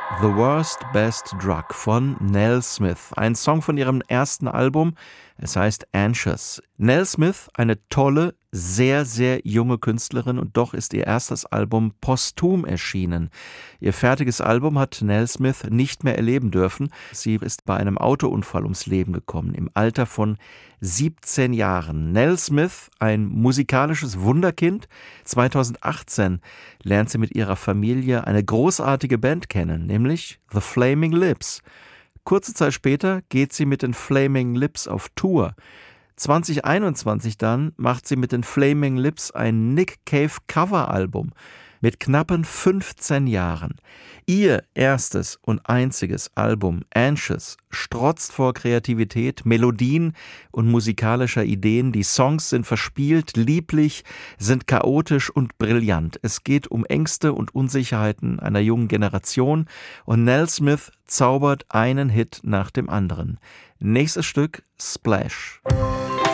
The Worst Best Drug von Nell Smith. Ein Song von ihrem ersten Album. Es heißt Anxious. Nell Smith, eine tolle, sehr, sehr junge Künstlerin und doch ist ihr erstes Album posthum erschienen. Ihr fertiges Album hat Nell Smith nicht mehr erleben dürfen. Sie ist bei einem Autounfall ums Leben gekommen, im Alter von 17 Jahren. Nell Smith, ein musikalisches Wunderkind. 2018 lernt sie mit ihrer Familie eine großartige Band kennen, nämlich The Flaming Lips. Kurze Zeit später geht sie mit den Flaming Lips auf Tour. 2021 dann macht sie mit den Flaming Lips ein Nick Cave Coveralbum mit knappen 15 Jahren. Ihr erstes und einziges Album Anxious strotzt vor Kreativität, Melodien und musikalischer Ideen. Die Songs sind verspielt, lieblich, sind chaotisch und brillant. Es geht um Ängste und Unsicherheiten einer jungen Generation und Nell Smith zaubert einen Hit nach dem anderen. Nächstes Stück Splash.